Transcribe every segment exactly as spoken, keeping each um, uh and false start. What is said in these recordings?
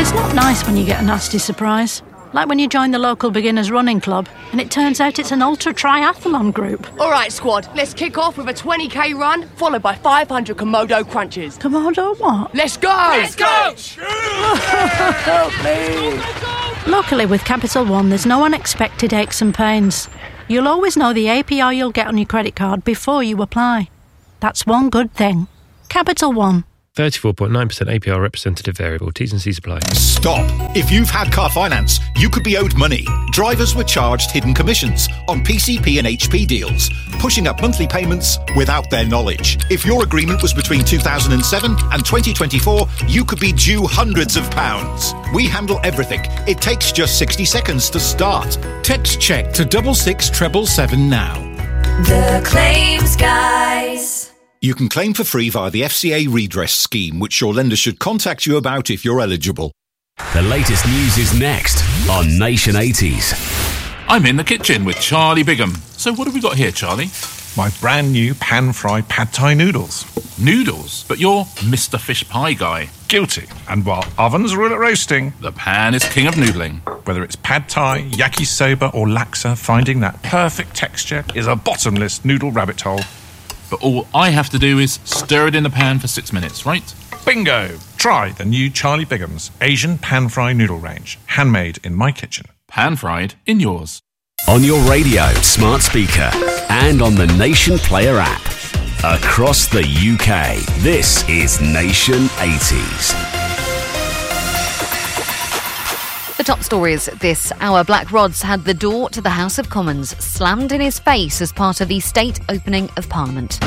It's not nice when you get a nasty surprise. Like when you join the local beginners running club and it turns out it's an ultra triathlon group. All right, squad, let's kick off with a twenty k run, followed by five hundred Komodo crunches. Komodo what? Let's go! Let's go! Help me! Luckily, with Capital One, there's no unexpected aches and pains. You'll always know the A P R you'll get on your credit card before you apply. That's one good thing. Capital One. thirty-four point nine percent A P R representative variable. T's and C's apply. Stop! If you've had car finance, you could be owed money. Drivers were charged hidden commissions on P C P and H P deals, pushing up monthly payments without their knowledge. If your agreement was between two thousand seven and twenty twenty-four, you could be due hundreds of pounds. We handle everything. It takes just sixty seconds to start. Text check to double six treble seven now. The Claims Guys. You can claim for free via the F C A redress scheme, which your lender should contact you about if you're eligible. The latest news is next on Nation eighties. I'm in the kitchen with Charlie Bigham. So what have we got here, Charlie? My brand new pan-fried pad thai noodles. Noodles? But you're Mister Fish Pie guy. Guilty. And while ovens rule at roasting, the pan is king of noodling. Whether it's pad thai, yakisoba or laksa, finding that perfect texture is a bottomless noodle rabbit hole. But all I have to do is stir it in the pan for six minutes, right? Bingo! Try the new Charlie Bigham's Asian pan-fried noodle range. Handmade in my kitchen. Pan-fried in yours. On your radio, smart speaker, and on the Nation Player app. Across the U K, this is Nation eighties. The top stories this hour. Black Rods had the door to the House of Commons slammed in his face as part of the state opening of Parliament.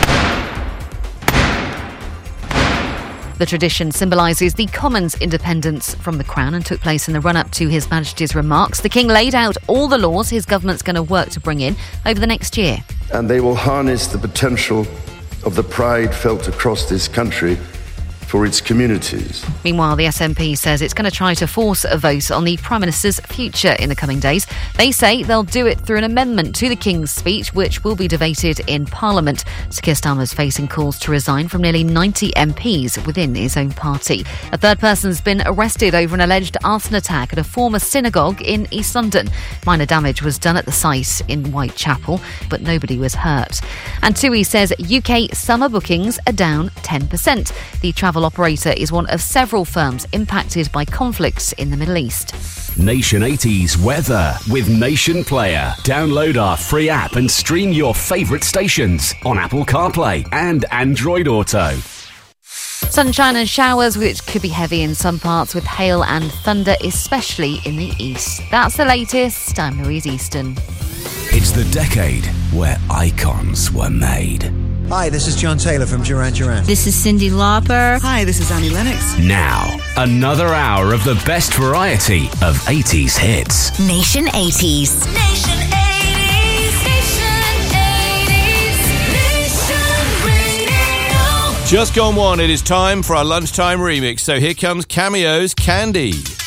The tradition symbolises the Commons' independence from the Crown and took place in the run-up to His Majesty's remarks. The King laid out all the laws his government's going to work to bring in over the next year. And they will harness the potential of the pride felt across this country for its communities. Meanwhile, the S N P says it's going to try to force a vote on the Prime Minister's future in the coming days. They say they'll do it through an amendment to the King's speech, which will be debated in Parliament. Sir Keir Starmer's facing calls to resign from nearly ninety M Ps within his own party. A third person's been arrested over an alleged arson attack at a former synagogue in East London. Minor damage was done at the site in Whitechapel, but nobody was hurt. And TUI says U K summer bookings are down ten percent. The travel operator is one of several firms impacted by conflicts in the Middle East. Nation eighties weather with Nation Player. Download our free app and stream your favourite stations on Apple CarPlay and Android Auto. Sunshine and showers, which could be heavy in some parts with hail and thunder, especially in the east. That's the latest. I'm Louise Easton. It's the decade where icons were made. Hi, this is John Taylor from Duran Duran. This is Cyndi Lauper. Hi, this is Annie Lennox. Now, another hour of the best variety of eighties hits. Nation eighties. Nation eighties. Nation eighties. Nation Radio. Just gone one, it is time for our lunchtime remix. So here comes Cameo's Candy.